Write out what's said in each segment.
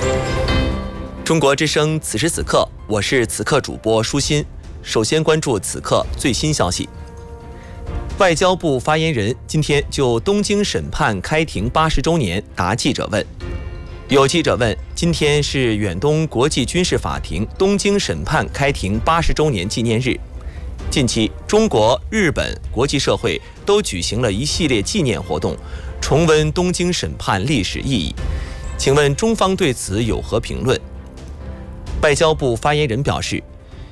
中国之声此时此刻，我是此刻主播舒心。首先关注此刻最新消息。外交部发言人今天就东京审判开庭80周年答记者问。有记者问，今天是远东国际军事法庭东京审判开庭80周年纪念日。近期，中国、日本、国际社会都举行了一系列纪念活动，重温东京审判历史意义。请问中方对此有何评论？外交部发言人表示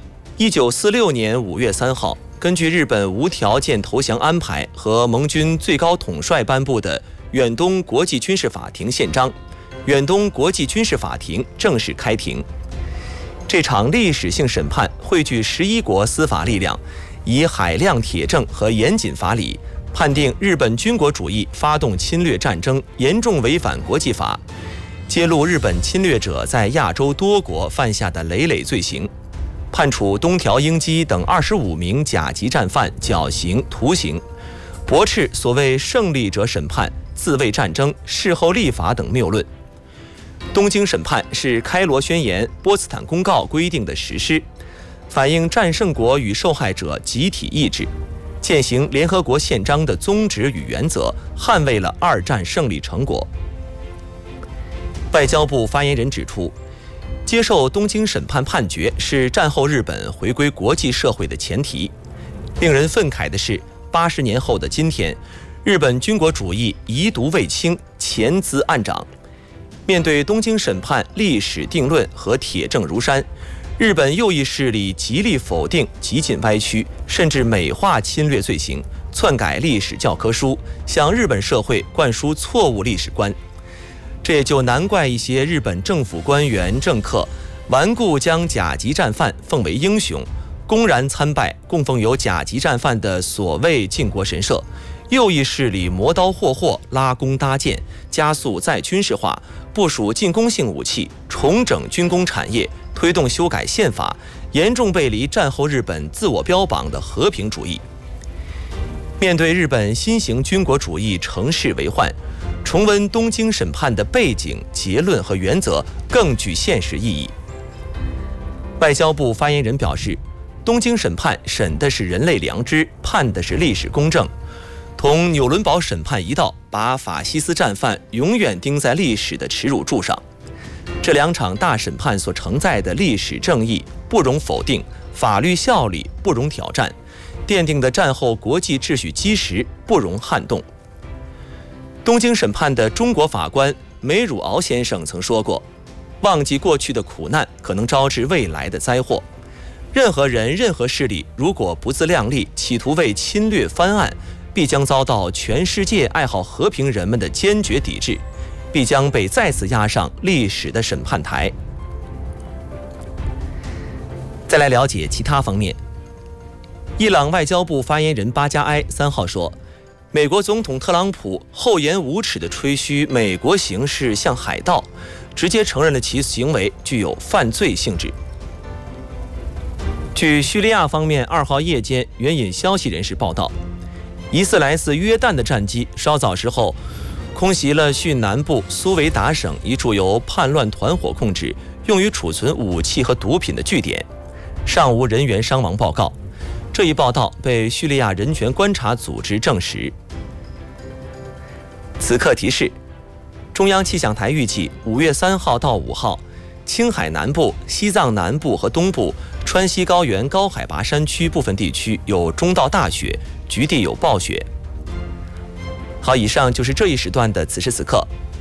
，1946年5月3号，根据日本无条件投降安排和盟军最高统帅颁布的远东国际军事法庭宪章，远东国际军事法庭正式开庭。这场历史性审判汇聚11国司法力量，以海量铁证和严谨法理，判定日本军国主义发动侵略战争，严重违反国际法，揭露日本侵略者在亚洲多国犯下的累累罪行，判处东条英机等25名甲级战犯绞刑、徒刑，驳斥所谓胜利者审判、自卫战争、事后立法等谬论。东京审判是开罗宣言、波茨坦公告规定的实施，反映战胜国与受害者集体意志，践行联合国宪章的宗旨与原则，捍卫了二战胜利成果。外交部发言人指出，接受东京审判判决是战后日本回归国际社会的前提。令人愤慨的是，80年后的今天，日本军国主义遗毒未清，潜滋暗长。面对东京审判历史定论和铁证如山，日本右翼势力极力否定、极尽歪曲，甚至美化侵略罪行，篡改历史教科书，向日本社会灌输错误历史观。这也就难怪一些日本政府官员政客顽固将甲级战犯奉为英雄，公然参拜供奉有甲级战犯的所谓靖国神社。右翼势力磨刀霍霍，拉弓搭箭，加速再军事化，部署进攻性武器，重整军工产业，推动修改宪法，严重背离战后日本自我标榜的和平主义。面对日本新型军国主义乘势为患，重温东京审判的背景、结论和原则更具现实意义。外交部发言人表示，东京审判审的是人类良知，判的是历史公正，同纽伦堡审判一道，把法西斯战犯永远钉在历史的耻辱柱上。这两场大审判所承载的历史正义不容否定，法律效力不容挑战，奠定的战后国际秩序基石不容撼动。东京审判的中国法官梅汝敖先生曾说过，忘记过去的苦难可能招致未来的灾祸。任何人、任何势力如果不自量力，企图为侵略翻案，必将遭到全世界爱好和平人们的坚决抵制，必将被再次押上历史的审判台。再来了解其他方面。伊朗外交部发言人巴加埃3号说，美国总统特朗普厚颜无耻地吹嘘美国行事像海盗，直接承认了其行为具有犯罪性质。据叙利亚方面2号夜间援引消息人士报道，疑似来自约旦的战机稍早时候空袭了叙南部苏维达省一处由叛乱团伙控制、用于储存武器和毒品的据点，尚无人员伤亡报告。这一报道被叙利亚人权观察组织证实。此刻提示，中央气象台预计5月3号到5号，青海南部、西藏南部和东部、川西高原高海拔山区部分地区有中到大雪，局地有暴雪。好，以上就是这一时段的此时此刻，